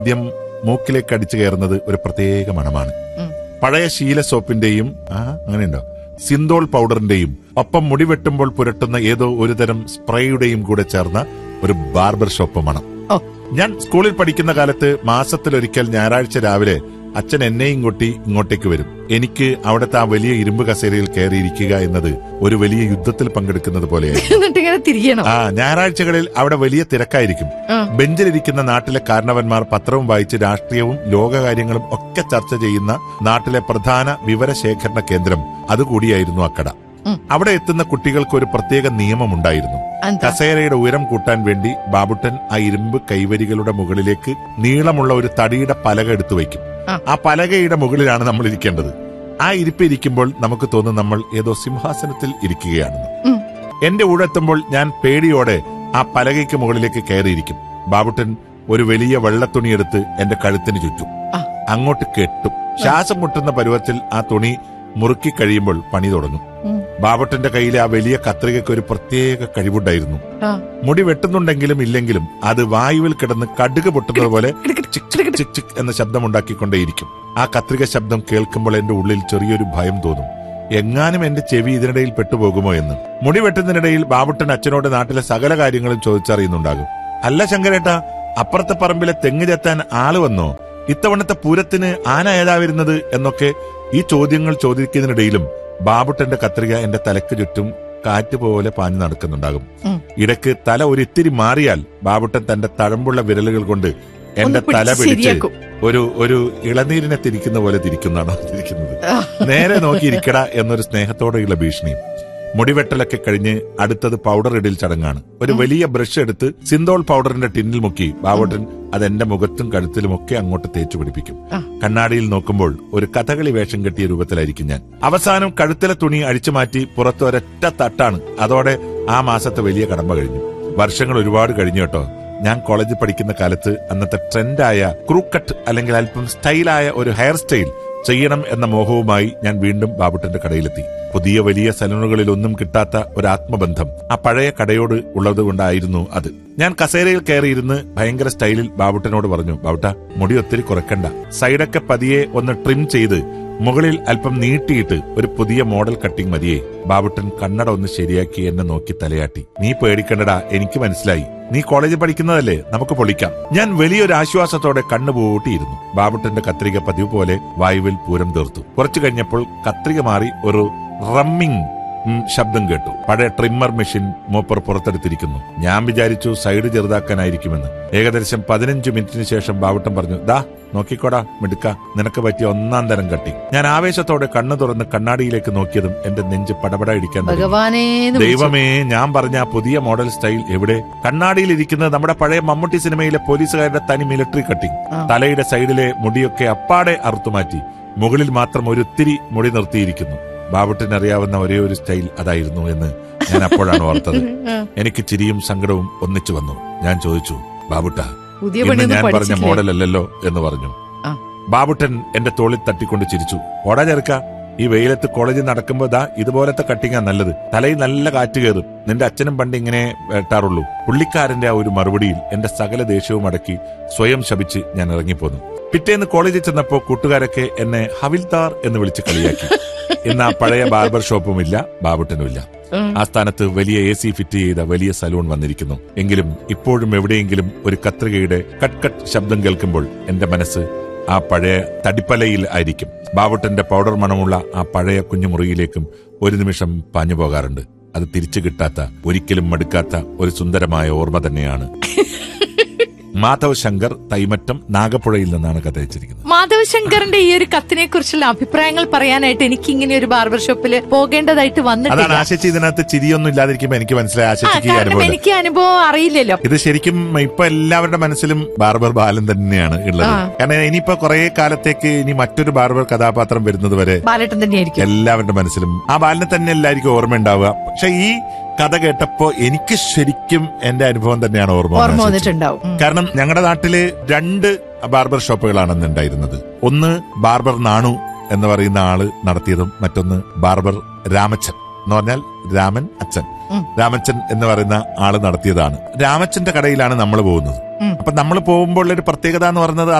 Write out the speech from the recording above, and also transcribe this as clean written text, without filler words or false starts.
ആദ്യം മൂക്കിലേക്ക് അടിച്ചു കയറുന്നത് ഒരു പ്രത്യേക മണമാണ്. പഴയ ശീല സോപ്പിന്റെയും അങ്ങനെയുണ്ടോ സിന്തോൾ പൗഡറിന്റെയും ഒപ്പം മുടി വെട്ടുമ്പോൾ പുരട്ടുന്ന ഏതോ ഒരുതരം സ്പ്രേയുടെയും കൂടെ ചേർന്ന ഒരു ബാർബർ ഷോപ്പ് മണം. ഞാൻ സ്കൂളിൽ പഠിക്കുന്ന കാലത്ത് മാസത്തിലൊരിക്കൽ ഞായറാഴ്ച രാവിലെ അച്ഛൻ എന്നെയും കൊട്ടി ഇങ്ങോട്ടേക്ക് വരും. എനിക്ക് അവിടുത്തെ ആ വലിയ ഇരുമ്പ് കസേരയിൽ കയറിയിരിക്കുക എന്നത് ഒരു വലിയ യുദ്ധത്തിൽ പങ്കെടുക്കുന്നത് പോലെയായിരുന്നു. ഞായറാഴ്ചകളിൽ അവിടെ വലിയ തിരക്കായിരിക്കും. ബെഞ്ചിലിരിക്കുന്ന നാട്ടിലെ കാരണവന്മാർ പത്രവും വായിച്ച് രാഷ്ട്രീയവും ലോകകാര്യങ്ങളും ഒക്കെ ചർച്ച ചെയ്യുന്ന നാട്ടിലെ പ്രധാന വിവരശേഖരണ കേന്ദ്രം അതുകൂടിയായിരുന്നു അക്കട. അവിടെ എത്തുന്ന കുട്ടികൾക്ക് ഒരു പ്രത്യേക നിയമമുണ്ടായിരുന്നു. കസേരയുടെ ഉയരം കൂട്ടാൻ വേണ്ടി ബാബുട്ടൻ ആ ഇരുമ്പ് കൈവരികളുടെ മുകളിലേക്ക് നീളമുള്ള ഒരു തടിയുടെ പലക എടുത്തു വയ്ക്കും. ആ പലകയുടെ മുകളിലാണ് നമ്മൾ ഇരിക്കേണ്ടത്. ആ ഇരിപ്പിരിക്കുമ്പോൾ നമുക്ക് തോന്നും നമ്മൾ ഏതോ സിംഹാസനത്തിൽ ഇരിക്കുകയാണെന്ന്. എന്റെ ഊഴെത്തുമ്പോൾ ഞാൻ പേടിയോടെ ആ പലകയ്ക്ക് മുകളിലേക്ക് കയറിയിരിക്കും. ബാബുട്ടൻ ഒരു വലിയ വെള്ളത്തുണിയെടുത്ത് എന്റെ കഴുത്തിന് ചുറ്റും അങ്ങോട്ട് കെട്ടും. ശ്വാസം മുട്ടുന്ന പരുവത്തിൽ ആ തുണി മുറുക്കി കഴിയുമ്പോൾ പണി തുടങ്ങും. ബാബുട്ടന്റെ കയ്യിലെ ആ വലിയ കത്രികയ്ക്ക് ഒരു പ്രത്യേക കഴിവുണ്ടായിരുന്നു. മുടി വെട്ടുന്നുണ്ടെങ്കിലും ഇല്ലെങ്കിലും അത് വായുവിൽ കിടന്ന് കടുക് പൊട്ടുന്നത് പോലെ ചിക് ചിക് ചിക് എന്ന ശബ്ദമുണ്ടാക്കിക്കൊണ്ടേയിരിക്കും. ആ കത്രിക ശബ്ദം കേൾക്കുമ്പോൾ എന്റെ ഉള്ളിൽ ചെറിയൊരു ഭയം തോന്നും. എങ്ങാനും എന്റെ ചെവി ഇതിനിടയിൽ പെട്ടുപോകുമോ എന്ന്. മുടി വെട്ടുന്നതിനിടയിൽ ബാബുട്ടൻ അച്ഛനോട് നാട്ടിലെ സകല കാര്യങ്ങളും ചോദിച്ചറിയുന്നുണ്ടാകും. അല്ല ശങ്കരേട്ടാ, അപ്പുറത്തെ പറമ്പിലെ തെങ്ങ് ചെത്താൻ ആള് വന്നോ? ഇത്തവണത്തെ പൂരത്തിന് ആന ഏതാ വരുന്നത് എന്നൊക്കെ ഈ ചോദ്യങ്ങൾ ചോദിക്കുന്നതിനിടയിലും ബാബുട്ടന്റെ കത്രിക എന്റെ തലക്ക് ചുറ്റും കാറ്റ് പോലെ പാഞ്ഞു നടക്കുന്നുണ്ടാകും. ഇടയ്ക്ക് തല ഒരിത്തിരി മാറിയാൽ ബാബുട്ടൻ തന്റെ തഴമ്പുള്ള വിരലുകൾ കൊണ്ട് എന്റെ തല പിടിച്ച് ഒരു ഇളനീരിനെ തിരിക്കുന്ന പോലെ തിരിക്കുന്നത്. നേരെ നോക്കിയിരിക്കട എന്നൊരു സ്നേഹത്തോടെയുള്ള ഭീഷണിയും. മുടിവെട്ടലൊക്കെ കഴിഞ്ഞ് അടുത്തത് പൗഡർ ഇടൽ ചടങ്ങാണ്. ഒരു വലിയ ബ്രഷ് എടുത്ത് സിന്തോൾ പൗഡറിന്റെ ടിന്നിൽ മുക്കി ബാബുട്ടൻ അതെന്റെ മുഖത്തും കഴുത്തിലും ഒക്കെ അങ്ങോട്ട് തേച്ചു പിടിപ്പിക്കും. കണ്ണാടിയിൽ നോക്കുമ്പോൾ ഒരു കഥകളി വേഷം കെട്ടിയ രൂപത്തിലായിരിക്കും ഞാൻ. അവസാനം കഴുത്തിലെ തുണി അഴിച്ചു മാറ്റി പുറത്ത് ഒരൊറ്റ തട്ടാണ്. അതോടെ ആ മാസത്തെ വലിയ കടമ്പ കഴിഞ്ഞു. വർഷങ്ങൾ ഒരുപാട് കഴിഞ്ഞു കേട്ടോ. ഞാൻ കോളേജിൽ പഠിക്കുന്ന കാലത്ത് അന്നത്തെ ട്രെൻഡായ ക്രൂക്കട്ട് അല്ലെങ്കിൽ അല്പം സ്റ്റൈലായ ഒരു ഹെയർ സ്റ്റൈൽ ചെയ്യണം എന്ന മോഹവുമായി ഞാൻ വീണ്ടും ബാബുട്ടന്റെ കടയിലെത്തി. പുതിയ വലിയ സലൂണുകളിൽ ഒന്നും കിട്ടാത്ത ഒരു ആത്മബന്ധം ആ പഴയ കടയോട് ഉള്ളത് കൊണ്ടായിരുന്നു അത്. ഞാൻ കസേരയിൽ കയറിയിരുന്ന് ഭയങ്കര സ്റ്റൈലിൽ ബാബുട്ടനോട് പറഞ്ഞു, ബാബുട്ട മുടി ഒത്തിരി കുറക്കണ്ട, സൈഡൊക്കെ പതിയെ ഒന്ന് ട്രിം ചെയ്ത് മുകളിൽ അല്പം നീട്ടിയിട്ട് ഒരു പുതിയ മോഡൽ കട്ടിംഗ് മതിയേ. ബാബുട്ടൻ കണ്ണട ഒന്ന് ശരിയാക്കി എന്നെ നോക്കി തലയാട്ടി. നീ പേടിക്കണ്ടടാ, എനിക്ക് മനസ്സിലായി, നീ കോളേജിൽ പഠിക്കുന്നതല്ലേ, നമുക്ക് പൊളിക്കാം. ഞാൻ വലിയൊരു ആശ്വാസത്തോടെ കണ്ണുപൂട്ടിയിരുന്നു. ബാബുട്ടന്റെ കത്രിക പതിവ് പോലെ വായുവിൽ പൂരം തീർത്തു. കുറച്ചു കഴിഞ്ഞപ്പോൾ കത്രിക മാറി ഒരു റമ്മിങ് ശബ്ദം കേട്ടു. പഴയ ട്രിമ്മർ മെഷീൻ മൂപ്പർ പുറത്തെടുത്തിരിക്കുന്നു. ഞാൻ വിചാരിച്ചു സൈഡ് ചെറുതാക്കാനായിരിക്കുമെന്ന്. ഏകദേശം 15 മിനിറ്റിന് ശേഷം ബാബുട്ടൻ പറഞ്ഞു, ദാ നോക്കിക്കോടാ മിടുക്ക, നിനക്ക് പറ്റിയ ഒന്നാം തരം കട്ടി. ഞാൻ ആവേശത്തോടെ കണ്ണു തുറന്ന് കണ്ണാടിയിലേക്ക് നോക്കിയതും എന്റെ നെഞ്ച് പടപട ഇടിക്കാൻ തുടങ്ങി. ദൈവമേ, ഞാൻ പറഞ്ഞ ആ പുതിയ മോഡൽ സ്റ്റൈൽ എവിടെ? കണ്ണാടിയിൽ ഇരിക്കുന്നത് നമ്മുടെ പഴയ മമ്മൂട്ടി സിനിമയിലെ പോലീസുകാരുടെ തനി മിലിറ്ററി കട്ടിംഗ്. തലയുടെ സൈഡിലെ മുടിയൊക്കെ അപ്പാടെ അറുത്തുമാറ്റി മുകളിൽ മാത്രം ഒരിത്തിരി മുടി നിർത്തിയിരിക്കുന്നു. ബാബുട്ടിന് അറിയാവുന്ന ഒരേ ഒരു സ്റ്റൈൽ അതായിരുന്നു എന്ന് ഞാൻ അപ്പോഴാണ് ഓർത്തത്. എനിക്ക് ചിരിയും സങ്കടവും ഒന്നിച്ചു വന്നു. ഞാൻ ചോദിച്ചു, ബാബുട്ട, ഇന്ന് ഞാൻ പറഞ്ഞ മോഡൽ അല്ലല്ലോ എന്ന് പറഞ്ഞു. ബാബുട്ടൻ എന്റെ തോളിൽ തട്ടിക്കൊണ്ട് ചിരിച്ചു. ഓടാ ചെറുക്ക, ഈ വെയിലത്ത് കോളേജിൽ നടക്കുമ്പോ ദാ ഇതുപോലത്തെ കട്ടിങ്ങാ നല്ലത്. തലയിൽ നല്ല കാറ്റ് കയറും. നിന്റെ അച്ഛനും പണ്ട് ഇങ്ങനെ വെട്ടാറുള്ളൂ. പുള്ളിക്കാരന്റെ ആ ഒരു മറുപടിയിൽ എന്റെ സകല ദേഷ്യവും അടക്കി സ്വയം ശപിച്ച് ഞാൻ ഇറങ്ങിപ്പോന്നു. പിറ്റേന്ന് കോളേജിൽ ചെന്നപ്പോ കൂട്ടുകാരൊക്കെ എന്നെ ഹവിൽദാർ എന്ന് വിളിച്ച് കളിയാക്കി. ഇന്ന് ആ പഴയ ബാർബർ ഷോപ്പുമില്ല, ബാബുട്ടനുമില്ല. ആ സ്ഥാനത്ത് വലിയ AC ഫിറ്റ് ചെയ്ത വലിയ സലൂൺ വന്നിരിക്കുന്നു. എങ്കിലും ഇപ്പോഴും എവിടെയെങ്കിലും ഒരു കത്രികയുടെ കട്ട് കട്ട് ശബ്ദം കേൾക്കുമ്പോൾ എന്റെ മനസ്സ് ആ പഴയ തടിപ്പലയിൽ ആയിരിക്കും. ബാബുട്ടന്റെ പൗഡർ മണമുള്ള ആ പഴയ കുഞ്ഞുമുറിയിലേക്കും ഒരു നിമിഷം പാഞ്ഞു പോകാറുണ്ട്. അത് തിരിച്ചു കിട്ടാത്ത, ഒരിക്കലും മടുക്കാത്ത ഒരു സുന്ദരമായ ഓർമ്മ തന്നെയാണ്. മാധവ് ശങ്കർ, തൈമറ്റം, നാഗപ്പുഴയിൽ നിന്നാണ് കഥ അയച്ചിരിക്കുന്നത്. മാധവ് ശങ്കറിന്റെ ഈ ഒരു കത്തിനെ കുറിച്ചുള്ള അഭിപ്രായങ്ങൾ പറയാനായിട്ട് എനിക്ക് ഇങ്ങനെ ഒരു ബാർബർ ഷോപ്പിൽ പോകേണ്ടതായിട്ട് വന്നിട്ടില്ല. അതാണ് ആശിച്ച് ഇതിനകത്ത് ചിരിയൊന്നും ഇല്ലാതിരിക്കുമ്പോ എനിക്ക് മനസ്സിലായി. എനിക്ക് അനുഭവം അറിയില്ലല്ലോ. ഇത് ശരിക്കും ഇപ്പൊ എല്ലാവരുടെ മനസ്സിലും ബാർബർ ബാലൻ തന്നെയാണ് ഉള്ളത്. കാരണം ഇനിയിപ്പോ കുറെ കാലത്തേക്ക് ഇനി മറ്റൊരു ബാർബർ കഥാപാത്രം വരുന്നത് വരെ ബാലേട്ടൻ തന്നെയായിരിക്കും എല്ലാവരുടെ മനസ്സിലും. ആ ബാലനെ തന്നെ എല്ലാവർക്കും ഓർമ്മ ഉണ്ടാവുക. പക്ഷെ ഈ കഥ കേട്ടപ്പോ എനിക്ക് ശരിക്കും എന്റെ അനുഭവം തന്നെയാണ് ഓർമ്മ വന്നിട്ടുണ്ടാവും. കാരണം ഞങ്ങളുടെ നാട്ടില് 2 ബാർബർ ഷോപ്പുകളാണ് ഉണ്ടായിരുന്നത്. ഒന്ന് ബാർബർ നാണു എന്ന് പറയുന്ന ആള് നടത്തിയതും മറ്റൊന്ന് ബാർബർ രാമച്ചൻ എന്ന് പറഞ്ഞാൽ രാമൻ അച്ഛൻ. രാമച്ചൻ എന്ന് പറയുന്ന ആള് നടത്തിയതാണ്. രാമച്ചന്റെ കടയിലാണ് നമ്മൾ പോകുന്നത്. അപ്പൊ നമ്മൾ പോകുമ്പോൾ ഒരു പ്രത്യേകത എന്ന് പറയുന്നത്